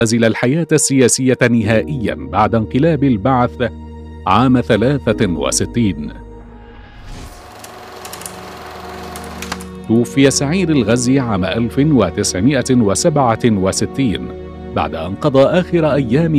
يعتزل الحياة السياسية نهائيا بعد انقلاب البعث عام 63. توفي سعيد الغزي عام 1967 بعد أن قضى آخر أيامه